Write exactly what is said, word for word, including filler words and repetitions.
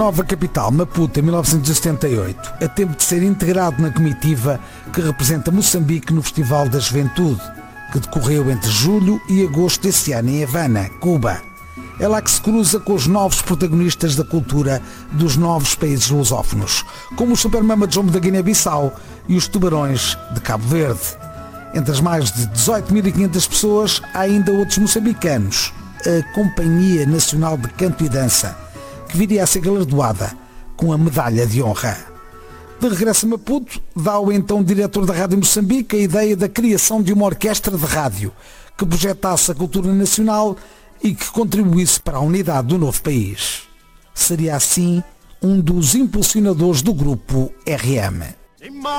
Nova capital, Maputo, em mil novecentos e setenta e oito, a tempo de ser integrado na comitiva que representa Moçambique no Festival da Juventude, que decorreu entre julho e agosto desse ano em Havana, Cuba. É lá que se cruza com os novos protagonistas da cultura dos novos países lusófonos, como o Super Mama Jumbo da Guiné-Bissau e os Tubarões de Cabo Verde. Entre as mais de dezoito mil e quinhentas pessoas, há ainda outros moçambicanos, a Companhia Nacional de Canto e Dança, que viria a ser galardoada com a medalha de honra. De regresso a Maputo, dá o então diretor da Rádio Moçambique a ideia da criação de uma orquestra de rádio que projetasse a cultura nacional e que contribuísse para a unidade do novo país. Seria assim um dos impulsionadores do grupo R M.